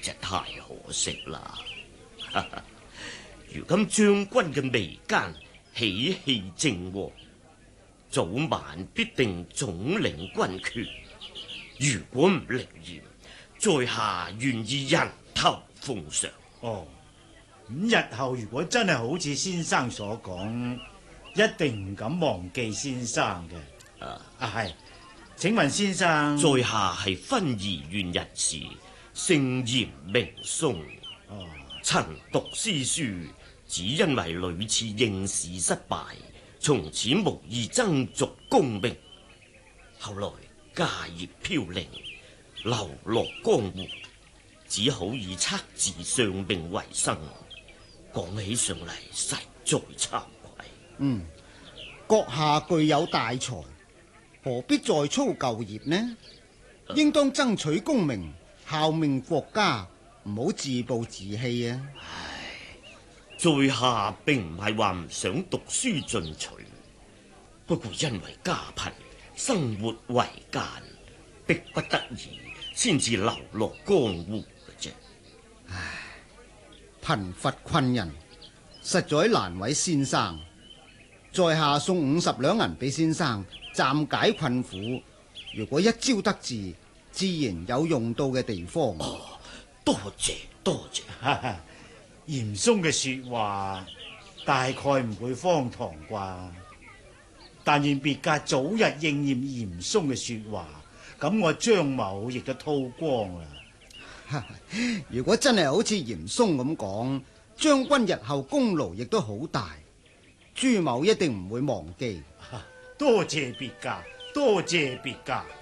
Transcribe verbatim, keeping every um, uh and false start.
就太可惜啦。如今將軍嘅眉間喜氣正旺，早晚必定總領軍權。如果唔靈驗，在下願意人頭奉上。 哦，咁日後如果真係好似先生所講，一定唔敢忘記先生嘅。啊啊係，請問先生， 在下係分兒縣人士，姓嚴名松。 哦， 曾讀詩書，只因為屢次應試失敗，從此無意爭逐功名。後來家業飄零，流落江湖，只好以測字上命為生。講起上嚟，實在慚愧。 嗯，閣下具有大才，何必再操舊業呢？應當爭取功名，效命國家，唔好自暴自棄啊！ 唉，在下並唔係話唔想讀書進取，不過因為家貧，生活維艱，迫不得已先至流落江湖嘅啫。 唉，貧乏困人，實在難為先生。在下送五十兩銀俾先生，暫解困苦。如果一朝得志，自然有用到嘅地方。 哦，多謝多謝。 嚴嵩嘅說話大概唔會荒唐啩，但願別家早日應驗嚴嵩嘅說話，咁我張某亦都韜光啦。 如果真係好似嚴嵩咁講，將軍日後功勞亦都好大，朱某一定唔會忘記。 多謝別家，多謝別家。